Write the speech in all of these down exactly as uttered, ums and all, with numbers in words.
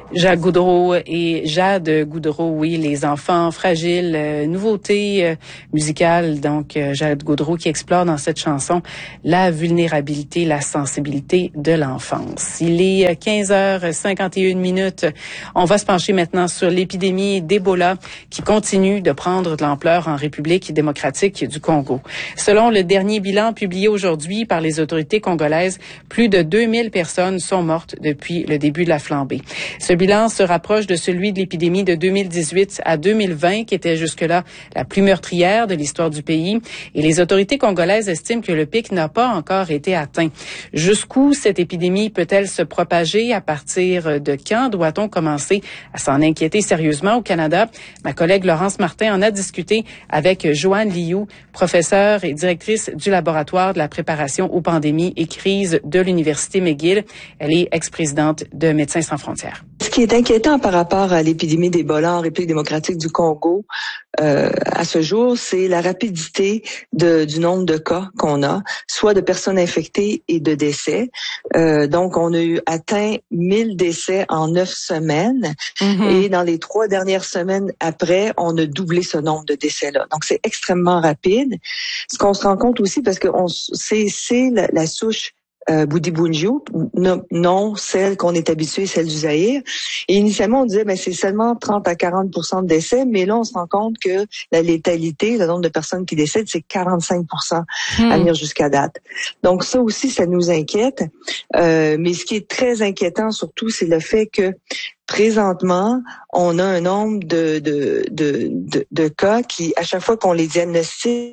Jacques Goudreau et Jade Goudreau, oui, les enfants fragiles, euh, nouveauté euh, musicale. Donc, euh, Jade Goudreau qui explore dans cette chanson la vulnérabilité, la sensibilité de l'enfance. Il est quinze heures cinquante et une minutes. On va se pencher maintenant sur l'épidémie d'Ebola qui continue de prendre de l'ampleur en République démocratique du Congo. Selon le dernier bilan publié aujourd'hui par les autorités congolaises, plus de deux mille personnes sont mortes depuis le début de la flambée. Ce bilan se rapproche de celui de l'épidémie de deux mille dix-huit à deux mille vingt, qui était jusque-là la plus meurtrière de l'histoire du pays. Et les autorités congolaises estiment que le pic n'a pas encore été atteint. Jusqu'où cette épidémie peut-elle se propager? À partir de quand doit-on commencer à s'en inquiéter sérieusement au Canada? Ma collègue Laurence Martin en a discuté avec Joanne Liu, professeure et directrice du laboratoire de la préparation aux pandémies et crises de l'Université McGill. Elle est ex-présidente de Médecins sans frontières. Ce qui est inquiétant par rapport à l'épidémie d'Ebola en République démocratique du Congo, euh, à ce jour, c'est la rapidité de, du nombre de cas qu'on a, soit de personnes infectées et de décès. Euh, donc, on a eu atteint mille décès en neuf semaines. Mm-hmm. Et dans les trois dernières semaines après, on a doublé ce nombre de décès-là. Donc, c'est extrêmement rapide. Ce qu'on se rend compte aussi, parce que on, c'est, c'est la, la souche Euh, Bundibugyo, non, non celle qu'on est habitué, celle du Zaïre. Et initialement, on disait, ben c'est seulement trente à quarante pour cent de décès, mais là, on se rend compte que la létalité, le nombre de personnes qui décèdent, c'est quarante-cinq pour cent hmm. à venir jusqu'à date. Donc ça aussi, ça nous inquiète. Euh, mais ce qui est très inquiétant surtout, c'est le fait que présentement, on a un nombre de, de, de, de, de cas qui, à chaque fois qu'on les diagnostique,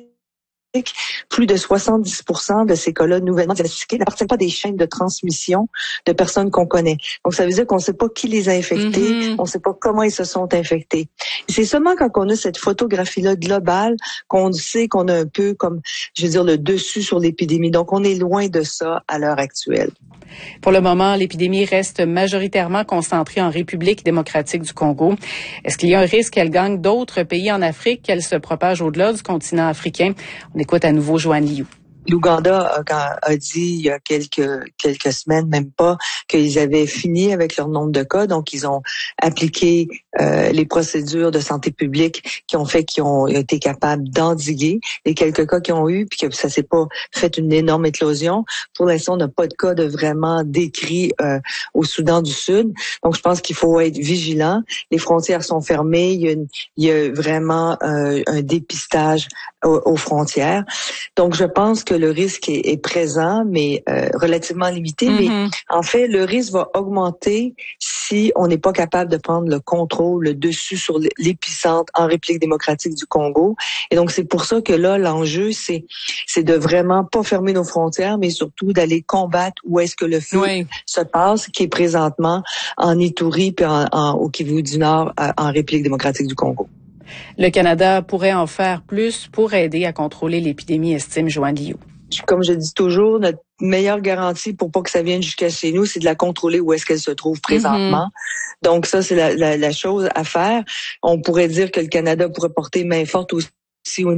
plus de soixante-dix pour cent de ces cas-là nouvellement diagnostiqués n'appartiennent pas des chaînes de transmission de personnes qu'on connaît. Donc, ça veut dire qu'on ne sait pas qui les a infectés, mm-hmm. on ne sait pas comment ils se sont infectés. Et c'est seulement quand on a cette photographie-là globale qu'on sait qu'on a un peu comme, je veux dire, le dessus sur l'épidémie. Donc, on est loin de ça à l'heure actuelle. Pour le moment, l'épidémie reste majoritairement concentrée en République démocratique du Congo. Est-ce qu'il y a un risque qu'elle gagne d'autres pays en Afrique, qu'elle se propage au-delà du continent africain? On écoute à nouveau Joanne Liu. L'Ouganda a, a dit il y a quelques quelques semaines, même pas, qu'ils avaient fini avec leur nombre de cas. Donc, ils ont appliqué euh, les procédures de santé publique qui ont fait qu'ils ont été capables d'endiguer les quelques cas qu'ils ont eu, puis que ça s'est pas fait une énorme éclosion. Pour l'instant, on n'a pas de cas de vraiment décrits euh, au Soudan du Sud. Donc, je pense qu'il faut être vigilant. Les frontières sont fermées. Il y a, une, il y a vraiment euh, un dépistage aux, aux frontières. Donc, je pense que le risque est, est présent, mais euh, relativement limité. Mm-hmm. Mais en fait, le risque va augmenter si on n'est pas capable de prendre le contrôle, le dessus sur l'épicentre en République démocratique du Congo. Et donc, c'est pour ça que là, l'enjeu, c'est c'est de vraiment pas fermer nos frontières, mais surtout d'aller combattre où est-ce que le feu oui. se passe, qui est présentement en Ituri puis en, en, au Kivu du Nord, en République démocratique du Congo. Le Canada pourrait en faire plus pour aider à contrôler l'épidémie, estime Joanne Liu. Comme je dis toujours, notre meilleure garantie pour pas que ça vienne jusqu'à chez nous, c'est de la contrôler où est-ce qu'elle se trouve présentement. Mm-hmm. Donc ça, c'est la, la, la chose à faire. On pourrait dire que le Canada pourrait porter main forte aussi au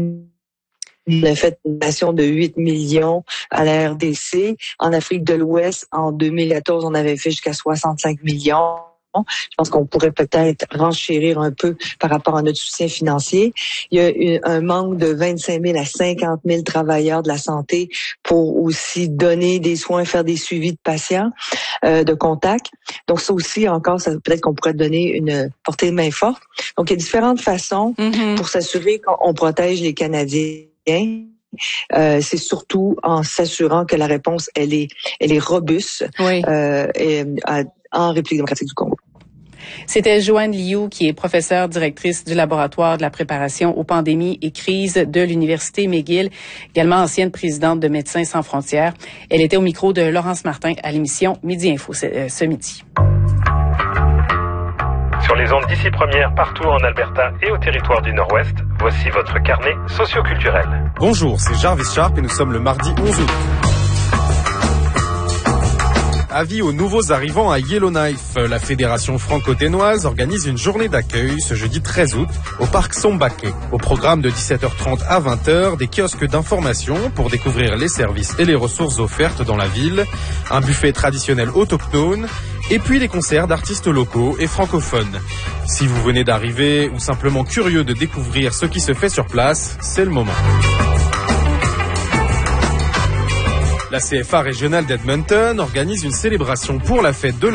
On a fait une nation de huit millions à la R D C. En Afrique de l'Ouest, en deux mille quatorze, on avait fait jusqu'à soixante-cinq millions. Je pense qu'on pourrait peut-être renchérir un peu par rapport à notre soutien financier. Il y a eu un manque de vingt-cinq mille à cinquante mille travailleurs de la santé pour aussi donner des soins, faire des suivis de patients, euh, de contacts. Donc ça aussi, encore, ça, peut-être qu'on pourrait donner une portée de main forte. Donc il y a différentes façons mm-hmm. pour s'assurer qu'on protège les Canadiens. Euh, c'est surtout en s'assurant que la réponse elle est elle est robuste oui. euh, et, à, en République démocratique du Congo. C'était Joanne Liu, qui est professeure directrice du laboratoire de la préparation aux pandémies et crises de l'Université McGill, également ancienne présidente de Médecins sans frontières. Elle était au micro de Laurence Martin à l'émission Midi Info ce, euh, ce midi. Sur les ondes d'ici première, partout en Alberta et au territoire du Nord-Ouest, voici votre carnet socioculturel. Bonjour, c'est Jarvis Sharp et nous sommes le mardi onze août. Avis aux nouveaux arrivants à Yellowknife. La Fédération franco-ténoise organise une journée d'accueil ce jeudi treize août au parc Sombaké. Au programme de dix-sept heures trente à vingt heures, des kiosques d'information pour découvrir les services et les ressources offertes dans la ville, un buffet traditionnel autochtone Et puis les concerts d'artistes locaux et francophones. Si vous venez d'arriver ou simplement curieux de découvrir ce qui se fait sur place, c'est le moment. La C F A régionale d'Edmonton organise une célébration pour la fête de la